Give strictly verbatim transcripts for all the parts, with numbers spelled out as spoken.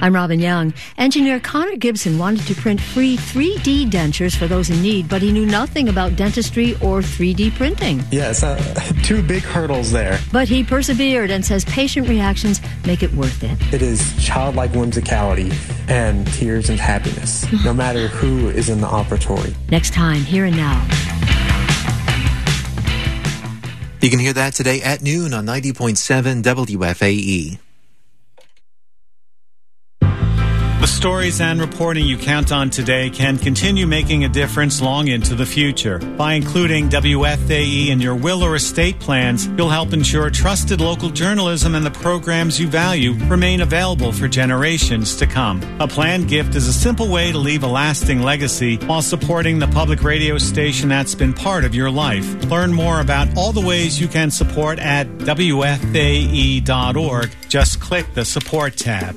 I'm Robin Young. Engineer Connor Gibson wanted to print free three D dentures for those in need, but he knew nothing about dentistry or three D printing. Yes, uh, two big hurdles there. But he persevered and says patient reactions make it worth it. It is childlike whimsicality and tears and happiness, no matter who is in the operatory. Next time, Here and Now. You can hear that today at noon on ninety point seven W F A E. The stories and reporting you count on today can continue making a difference long into the future. By including W F A E in your will or estate plans, you'll help ensure trusted local journalism and the programs you value remain available for generations to come. A planned gift is a simple way to leave a lasting legacy while supporting the public radio station that's been part of your life. Learn more about all the ways you can support at W F A E dot org. Just click the support tab.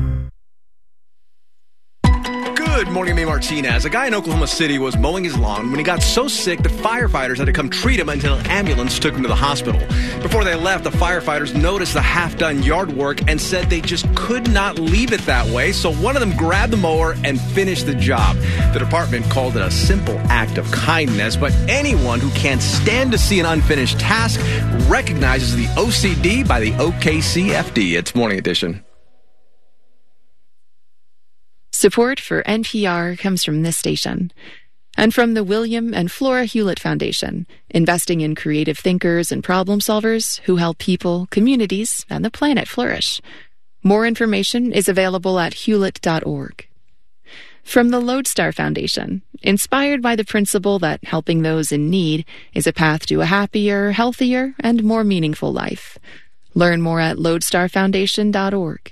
Good morning, I'm A. Martinez. A guy in Oklahoma City was mowing his lawn when he got so sick that firefighters had to come treat him until an ambulance took him to the hospital. Before they left, the firefighters noticed the half-done yard work and said they just could not leave it that way, so one of them grabbed the mower and finished the job. The department called it a simple act of kindness, but anyone who can't stand to see an unfinished task recognizes the O C D by the O K C F D. It's Morning Edition. Support for N P R comes from this station and from the William and Flora Hewlett Foundation, investing in creative thinkers and problem solvers who help people, communities, and the planet flourish. More information is available at hewlett dot org. From the Lodestar Foundation, inspired by the principle that helping those in need is a path to a happier, healthier, and more meaningful life. Learn more at lodestar foundation dot org.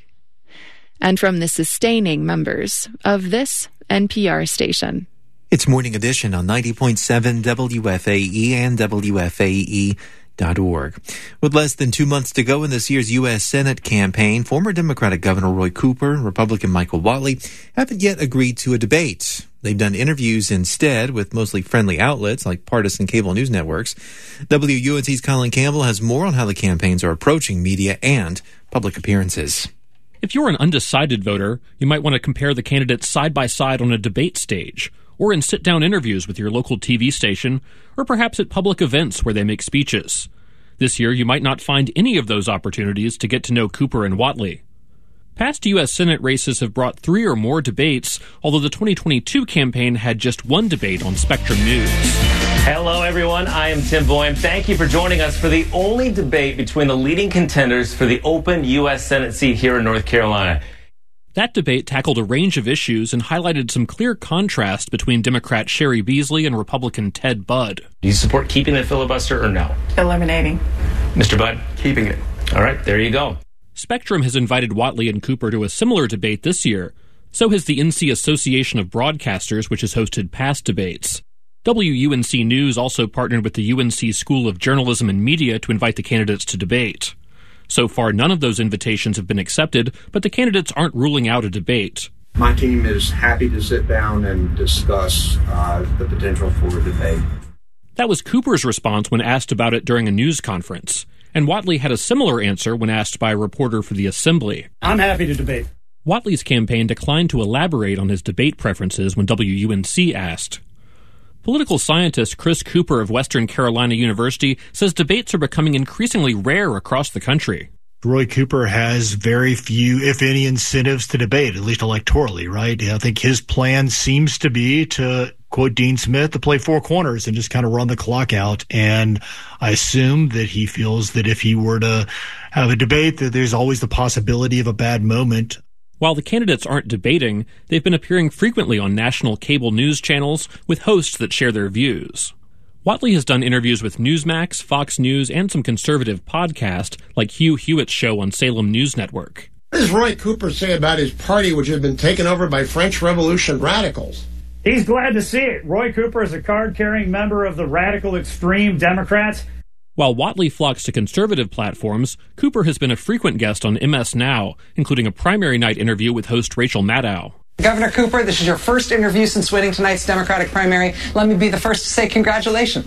And from the sustaining members of this N P R station. It's Morning Edition on ninety point seven W F A E and W F A E dot org. With less than two months to go in this year's U S Senate campaign, former Democratic Governor Roy Cooper and Republican Michael Whatley haven't yet agreed to a debate. They've done interviews instead with mostly friendly outlets like partisan cable news networks. W U N C's Colin Campbell has more on how the campaigns are approaching media and public appearances. If you're an undecided voter, you might want to compare the candidates side by side on a debate stage, or in sit-down interviews with your local T V station, or perhaps at public events where they make speeches. This year, you might not find any of those opportunities to get to know Cooper and Whatley. Past U S Senate races have brought three or more debates, although the twenty twenty-two campaign had just one debate on Spectrum News. Hello, everyone. I am Tim Boehm. Thank you for joining us for the only debate between the leading contenders for the open U S Senate seat here in North Carolina. That debate tackled a range of issues and highlighted some clear contrast between Democrat Sherry Beasley and Republican Ted Budd. Do you support keeping the filibuster or no? Eliminating. Mister Budd? Keeping it. All right, there you go. Spectrum has invited Whatley and Cooper to a similar debate this year. So has the N C Association of Broadcasters, which has hosted past debates. W U N C News also partnered with the U N C School of Journalism and Media to invite the candidates to debate. So far, none of those invitations have been accepted, but the candidates aren't ruling out a debate. My team is happy to sit down and discuss uh, the potential for a debate. That was Cooper's response when asked about it during a news conference. And Whatley had a similar answer when asked by a reporter for the Assembly. I'm happy to debate. Whatley's campaign declined to elaborate on his debate preferences when W U N C asked. Political scientist Chris Cooper of Western Carolina University says debates are becoming increasingly rare across the country. Roy Cooper has very few, if any, incentives to debate, at least electorally, right? I think his plan seems to be to, quote Dean Smith, to play four corners and just kind of run the clock out. And I assume that he feels that if he were to have a debate, that there's always the possibility of a bad moment. While the candidates aren't debating, they've been appearing frequently on national cable news channels with hosts that share their views. Whatley has done interviews with Newsmax, Fox News, and some conservative podcasts like Hugh Hewitt's show on Salem News Network. What does Roy Cooper say about his party, which has been taken over by French Revolution radicals? He's glad to see it. Roy Cooper is a card-carrying member of the radical extreme Democrats. While Whatley flocks to conservative platforms, Cooper has been a frequent guest on M S Now, including a primary night interview with host Rachel Maddow. Governor Cooper, this is your first interview since winning tonight's Democratic primary. Let me be the first to say congratulations.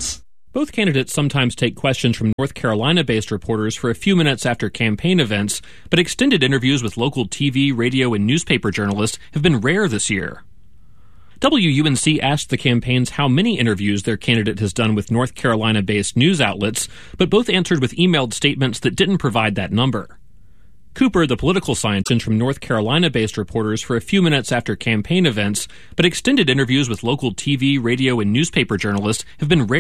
Both candidates sometimes take questions from North Carolina-based reporters for a few minutes after campaign events, but extended interviews with local T V, radio, and newspaper journalists have been rare this year. W U N C asked the campaigns how many interviews their candidate has done with North Carolina-based news outlets, but both answered with emailed statements that didn't provide that number. Cooper, the political scientist from North Carolina-based reporters for a few minutes after campaign events, but extended interviews with local T V, radio, and newspaper journalists have been rare.